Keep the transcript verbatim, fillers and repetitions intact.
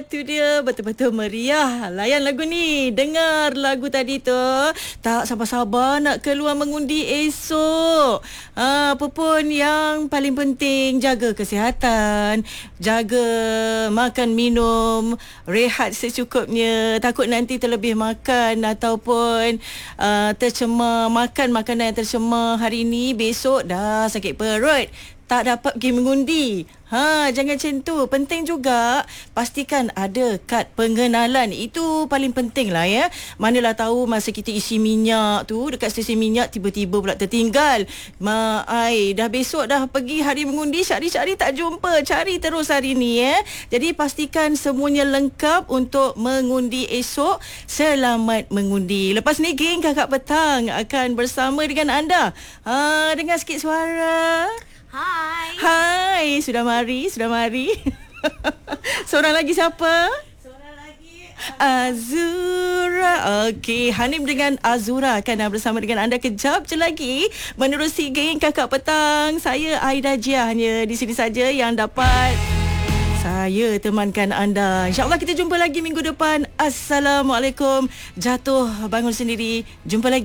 tu dia betul-betul meriah. Layan lagu ni. Dengar lagu tadi tu. Tak sabar-sabar nak keluar mengundi esok. Ha, apa pun yang paling penting, jaga kesihatan, jaga makan minum, rehat secukupnya. Takut nanti terlebih makan ataupun uh, tercemar, makan makanan yang tercemar hari ni, besok dah sakit perut, tak dapat pergi mengundi. Ha, jangan macam tu. Penting juga pastikan ada kad pengenalan. Itu paling penting lah ya. Manalah tahu masa kita isi minyak tu dekat stesen minyak, tiba-tiba pula tertinggal. Ma, ai, dah besok dah pergi hari mengundi, cari-cari tak jumpa. Cari terus hari ni ya. Jadi pastikan semuanya lengkap untuk mengundi esok. Selamat mengundi. Lepas ni geng Kakak Petang akan bersama dengan anda. Ha, dengar sikit suara. Hai. Hai, sudah mari, sudah mari. Seorang lagi siapa? Seorang lagi Azura. Okey, Hanif dengan Azura akan bersama dengan anda kejap je lagi menerusi geng Kakak Petang. Saya Aida Jia, hanya di sini saja yang dapat saya temankan anda. InsyaAllah kita jumpa lagi minggu depan. Assalamualaikum. Jatuh bangun sendiri. Jumpa lagi.